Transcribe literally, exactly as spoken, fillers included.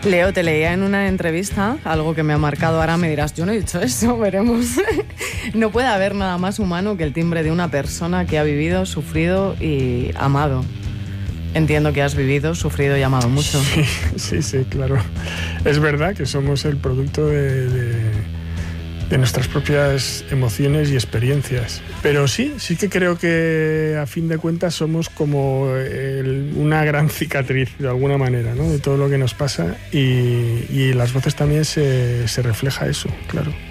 Leo, te leía en una entrevista algo que me ha marcado, ahora me dirás, yo no he dicho eso, veremos. No puede haber nada más humano que el timbre de una persona que ha vivido, sufrido y amado. Entiendo que has vivido, sufrido y amado mucho. Sí, sí, sí, claro. Es verdad que somos el producto de, de, de nuestras propias emociones y experiencias. Pero sí, sí que creo que a fin de cuentas somos como el, una gran cicatriz, de alguna manera, ¿no? De todo lo que nos pasa y, y en las voces también se, se refleja eso, claro.